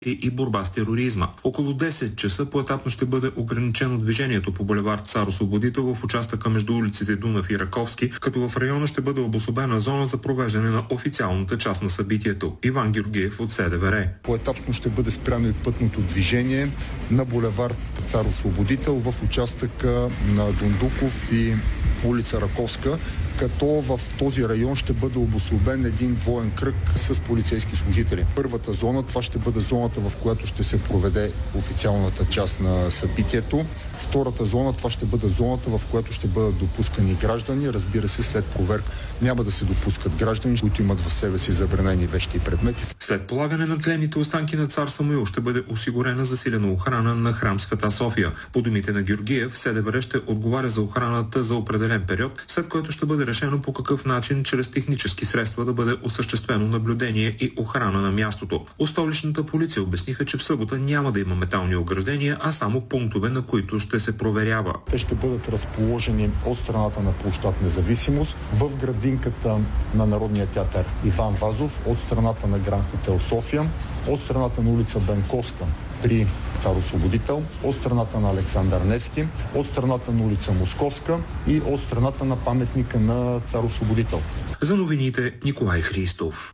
и борба с тероризма. Около 10 часа поетапно ще бъде ограничено движението по булевард Цар Освободител в участъка между улиците Дунав и Раковски, като в района ще бъде обособена зона за провеждане на официалната част на събитието. Иван Георгиев от СДВР. Поетапно ще бъде спряно и пътното движение на булевард Цар Освободител в участъка на Дундуков и улица Раковска, като в този район ще бъде обособен един двоен кръг с полицейски служители. Първата зона, това ще бъде зоната, в която ще се проведе официалната част на събитието. Втората зона, това ще бъде зоната, в която ще бъдат допускани граждани. Разбира се, след проверка няма да се допускат граждани, които имат в себе си забранени вещи и предмети. След полагане на тленните останки на цар Самуил ще бъде осигурена засилена охрана на храм Света София. По думите на Георгиев, СДВР ще отговаря за охраната за определен период, след което ще бъде решено по какъв начин чрез технически средства да бъде осъществено наблюдение и охрана на мястото. От столичната полиция обясниха, че в събота няма да има метални ограждения, а само пунктове, на които ще се проверява. Те ще бъдат разположени от страната на площад Независимост, в градинката на Народния театър Иван Вазов, от страната на Гранд Хотел София, от страната на улица Бенковска при Цар Освободител, от страната на Александър Невски, от страната на улица Московска и от страната на паметника на Цар Освободител. За новините Николай Христов.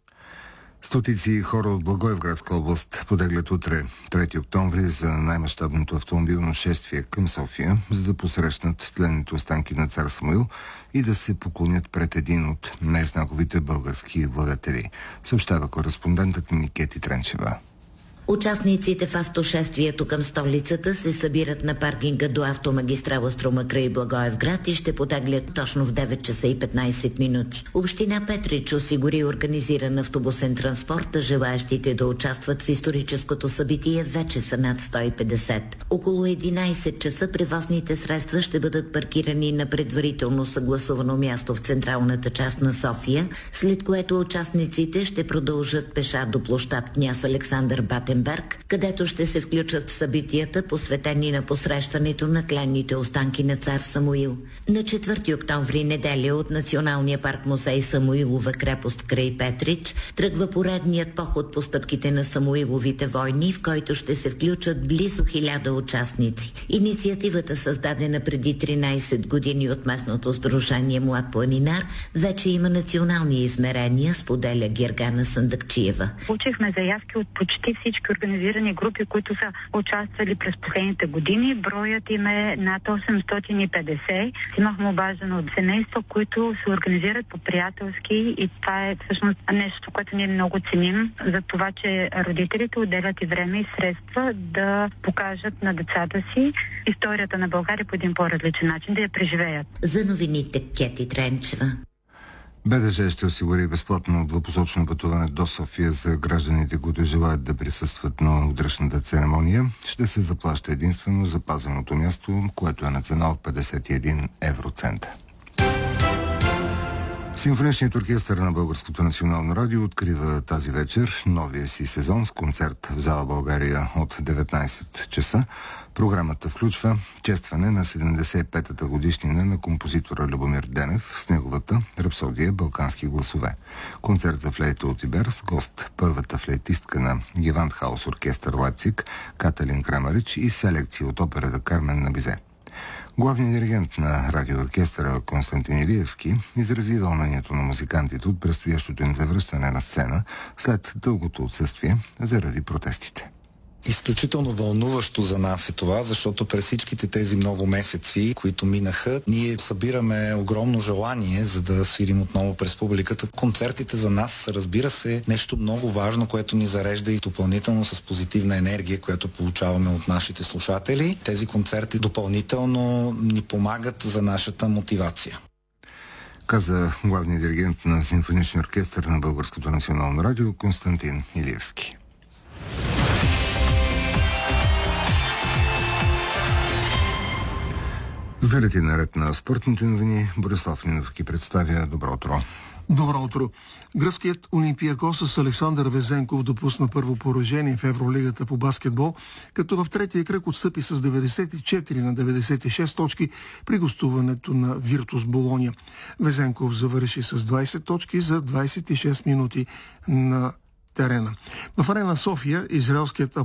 Стотици хора от Благоевградска област потеглят утре, 3 октомври, за най-мащабното автомобилно шествие към София, за да посрещнат тленните останки на цар Самуил и да се поклонят пред един от най-знаковите български владетели, съобщава кореспондентът ни Кети Тренчева. Участниците в автошествието към столицата се събират на паркинга до автомагистрала Струма край Благоевград и ще потеглят точно в 9 часа и 15 минути. Община Петрич осигури организиран автобусен транспорт, а желаящите да участват в историческото събитие вече са над 150. Около 11 часа превозните средства ще бъдат паркирани на предварително съгласувано място в централната част на София, след което участниците ще продължат пеша до площад Княз Александър Батенберг, където ще се включат събитията, посветени на посрещането на тленните останки на цар Самуил. На 4 октомври, неделя, от Националния парк музей Самуилова крепост край Петрич тръгва поредният поход по стъпките на Самуиловите войни, в който ще се включат близо 1000 участници. Инициативата, създадена преди 13 години от местното сдружение Млад планинар, вече има национални измерения, споделя Гергана Сандъкчиева. Получихме заявки от почти всички организирани групи, които са участвали през последните години. Броят им е над 850. Имахме обаждане от семейства, които се организират по приятелски, и това е всъщност нещо, което ние много ценим, за това, че родителите отделят и време и средства да покажат на децата си историята на България по един по-различен начин, да я преживеят. За новините Кети Тренчева. БДЖ ще осигури безплатно двупосочно пътуване до София за гражданите, които желаят да присъстват на утречната церемония. Ще се заплаща единствено запазеното място, което е на цена от 51 евроцента. Симфоничният оркестър на Българското национално радио открива тази вечер новия си сезон с концерт в зала България от 19 часа. Програмата включва честване на 75-та годишнина на композитора Любомир Денев с неговата рапсодия «Балкански гласове». Концерт за флейта от Ибер с гост първата флейтистка на Гевандхаус оркестър Лайпциг Каталин Крамарич и селекция от операта Кармен на Бизе. Главният диригент на радиооркестъра Константин Илиевски изрази вълнението на музикантите от предстоящото им завръщане на сцена след дългото отсъствие заради протестите. Изключително вълнуващо за нас е това, защото през всичките тези много месеци, които минаха, ние събираме огромно желание, за да свирим отново през публиката. Концертите за нас са, разбира се, нещо много важно, което ни зарежда и допълнително с позитивна енергия, която получаваме от нашите слушатели. Тези концерти допълнително ни помагат за нашата мотивация, каза главният диригент на Симфоничния оркестър на Българското национално радио Константин Илиевски. В бюлетина ред на спортните новини Борислав Нинов ги представя. Добро утро. Добро утро. Гръцкият Олимпиакос с Александър Везенков допусна първо поражение в Евролигата по баскетбол, като в третия кръг отстъпи с 94 на 96 точки при гостуването на Виртус Болоня. Везенков завърши с 20 точки за 26 минути на терена. В Арена София израелският